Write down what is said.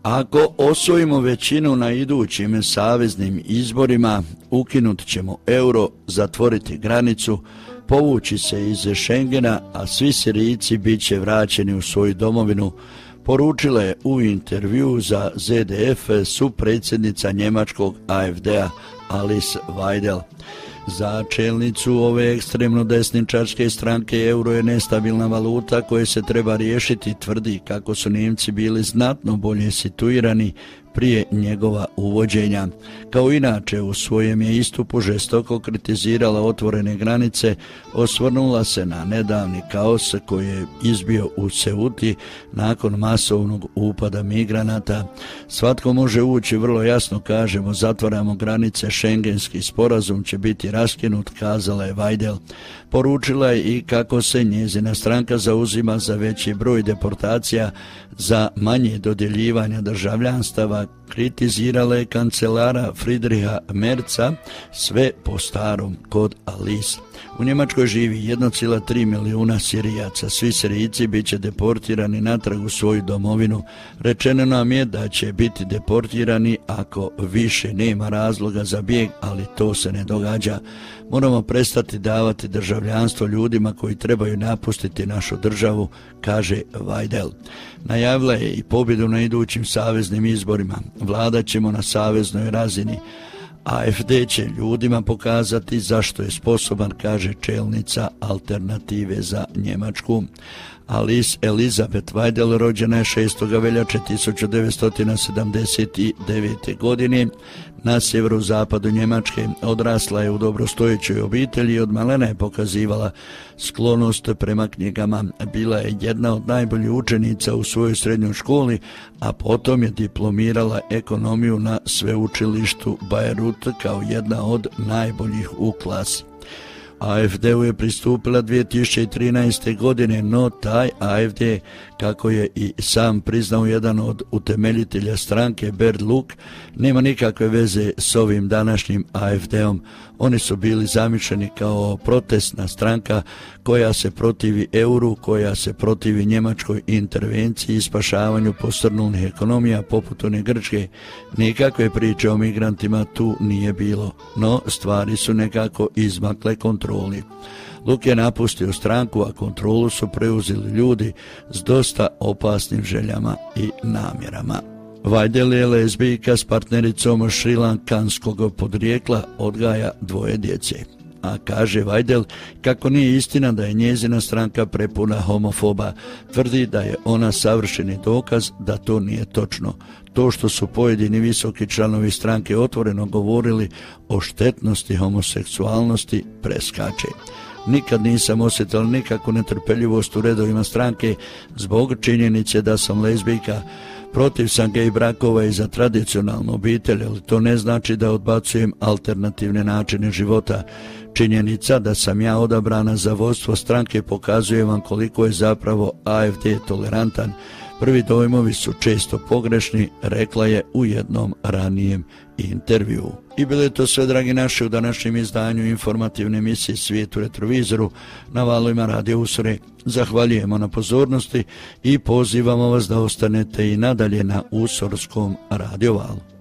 Ako osvojimo većinu na idućim saveznim izborima, ukinut ćemo euro, zatvoriti granicu, povući se iz Schengena, a svi Sirijci bit će vraćeni u svoju domovinu, poručila je u intervju za ZDF supredsjednica njemačkog AfD-a Alice Weidel. Za čelnicu ove ekstremno desničarske stranke euro je nestabilna valuta koje se treba riješiti, tvrdi kako su Njemci bili znatno bolje situirani prije njegova uvođenja. Kao inače, u svojem je istupu žestoko kritizirala otvorene granice, osvrnula se na nedavni kaos koji je izbio u Ceuti nakon masovnog upada migranata. Svatko može ući, vrlo jasno kažemo, zatvaramo granice, šengenski sporazum će biti raskinut, kazala je Weidel. Poručila je i kako se njezina stranka zauzima za veći broj deportacija, za manje dodjeljivanja državljanstava, kritizirala je kancelara Friedricha Merza, sve po starom kod Alice. U Njemačkoj živi 1,3 milijuna Sirijaca. Svi Sirijci bit će deportirani natrag u svoju domovinu. Rečeno nam je da će biti deportirani ako više nema razloga za bijeg, ali to se ne događa. Moramo prestati davati državljanstvo ljudima koji trebaju napustiti našu državu, kaže Weidel. Najavila je i pobjedu na idućim saveznim izborima. Vladat ćemo na saveznoj razini. AfD će ljudima pokazati zašto je sposoban, kaže čelnica Alternative za Njemačku. Alice Elizabeth Weidel rođena je 6. veljače 1979. godine na sjeverozapadu Njemačke. Odrasla je u dobrostojećoj obitelji i od malena je pokazivala sklonost prema knjigama. Bila je jedna od najboljih učenica u svojoj srednjoj školi, a potom je diplomirala ekonomiju na sveučilištu Bayreuth kao jedna od najboljih u klasi. AfD-u je pristupila 2013. godine, no taj AfD, kako je i sam priznao jedan od utemeljitelja stranke Bernd Lucke, nema nikakve veze s ovim današnjim AfD-om. Oni su bili zamišljeni kao protestna stranka koja se protivi euru, koja se protivi njemačkoj intervenciji i spašavanju posrnulih ekonomija poput one Grčke. Nikakve priče o migrantima tu nije bilo, no stvari su nekako izmakle kontroli. Lucke je napustio stranku, a kontrolu su preuzeli ljudi s dosta opasnim željama i namjerama. Weidel je lezbijka s partnericom šrilankanskog podrijekla, odgaja 2 djece. A kaže Weidel kako nije istina da je njezina stranka prepuna homofoba. Tvrdi da je ona savršeni dokaz da to nije točno. To što su pojedini visoki članovi stranke otvoreno govorili o štetnosti homoseksualnosti preskače. Nikad nisam osjetila nikakvu netrpeljivost u redovima stranke zbog činjenice da sam lezbijka. Protiv sam gej brakova i za tradicionalnu obitelj, ali to ne znači da odbacujem alternativne načine života. Činjenica da sam ja odabrana za vodstvo stranke pokazuje vam koliko je zapravo AfD tolerantan. Prvi dojmovi su često pogrešni, rekla je u jednom ranijem intervjuu. I bilo je to sve, dragi naši, u današnjem izdanju informativne emisije Svijet u retrovizoru na valovima Radio Usore. Zahvaljujemo na pozornosti i pozivamo vas da ostanete i nadalje na Usorskom radiovalu.